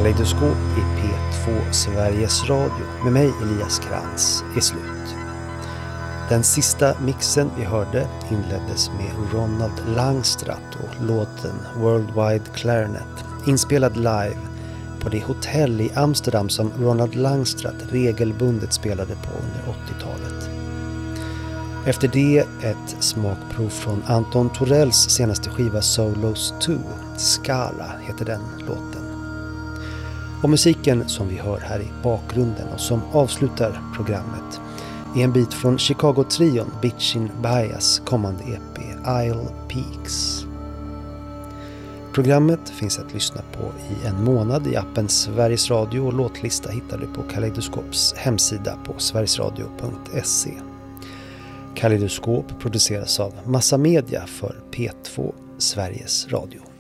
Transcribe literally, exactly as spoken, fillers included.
Kaleidoskop i P två Sveriges Radio med mig Elias Krantz är slut. Den sista mixen vi hörde inleddes med Ronald Langstrath och låten Worldwide Clarinet, inspelad live på det hotell i Amsterdam som Ronald Langstrath regelbundet spelade på under åttiotalet. Efter det ett smakprov från Anton Torells senaste skiva Solos två, Scala heter den låten. Och musiken som vi hör här i bakgrunden och som avslutar programmet är en bit från Chicago-trion Bitchin' Bias kommande E P Isle Peaks. Programmet finns att lyssna på i en månad i appen Sveriges Radio och låtlista hittar du på Kaleidoskops hemsida på sverigesradio punkt se. Kaleidoskop produceras av Massa Media för P två Sveriges Radio.